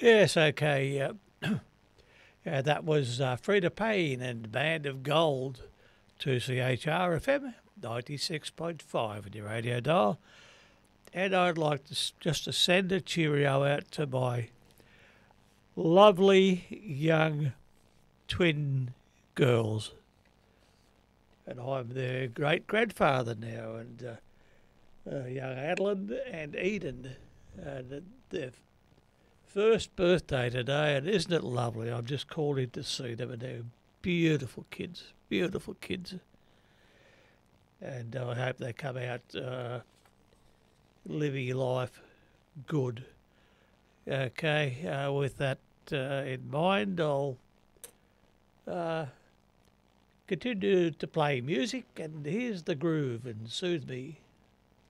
Yes, okay. Yeah, that was Frida Payne and Band of Gold, 2CHR FM 96.5 on your radio dial. And I'd like just to send a cheerio out to my lovely young twin girls. And I'm their great grandfather now, and young Adeline and Eden. Their first birthday today, and isn't it lovely? I've just called in to see them, and they're beautiful kids, beautiful kids. And I hope they come out living life good. Okay, with that in mind, I'll uh, continue to play music, and here's the groove and soothe me.